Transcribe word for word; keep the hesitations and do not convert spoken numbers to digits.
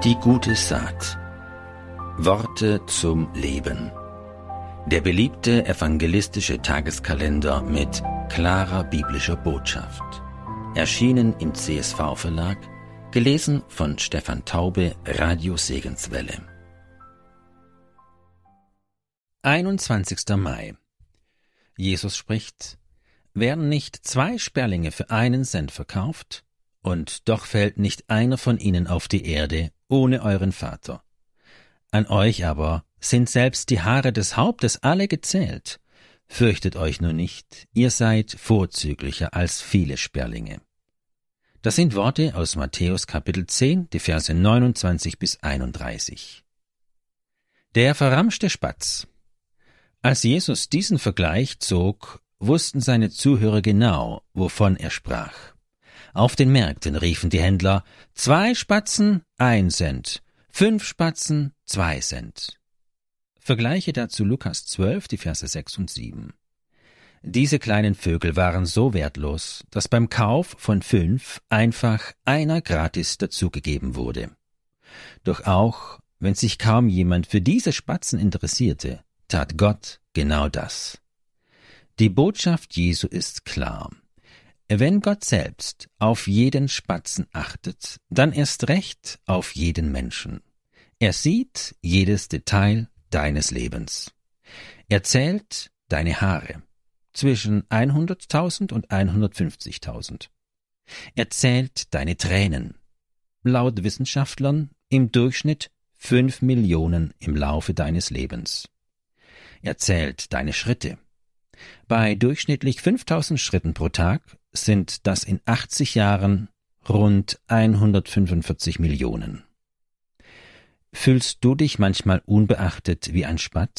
Die gute Saat. Worte zum Leben. Der beliebte evangelistische Tageskalender mit klarer biblischer Botschaft. Erschienen im C S V-Verlag, gelesen von Stefan Taube, Radio Segenswelle. einundzwanzigster Mai. Jesus spricht: Werden nicht zwei Sperlinge für einen Cent verkauft? Und doch fällt nicht einer von ihnen auf die Erde ohne euren Vater. An euch aber sind selbst die Haare des Hauptes alle gezählt. Fürchtet euch nur nicht, ihr seid vorzüglicher als viele Sperlinge. Das sind Worte aus Matthäus Kapitel zehn, die Verse neunundzwanzig bis einunddreißig. Der verramschte Spatz. Als Jesus diesen Vergleich zog, wussten seine Zuhörer genau, wovon er sprach. Auf den Märkten riefen die Händler: Zwei Spatzen, ein Cent, fünf Spatzen, zwei Cent. Vergleiche dazu Lukas zwölf, die Verse sechs und sieben. Diese kleinen Vögel waren so wertlos, dass beim Kauf von fünf einfach einer gratis dazugegeben wurde. Doch auch, wenn sich kaum jemand für diese Spatzen interessierte, tat Gott genau das. Die Botschaft Jesu ist klar. Wenn Gott selbst auf jeden Spatzen achtet, dann erst recht auf jeden Menschen. Er sieht jedes Detail deines Lebens. Er zählt deine Haare zwischen hunderttausend und hundertfünfzigtausend. Er zählt deine Tränen. Laut Wissenschaftlern im Durchschnitt fünf Millionen im Laufe deines Lebens. Er zählt deine Schritte. Bei durchschnittlich fünftausend Schritten pro Tag sind das in achtzig Jahren rund hundertfünfundvierzig Millionen. Fühlst du dich manchmal unbeachtet wie ein Spatz?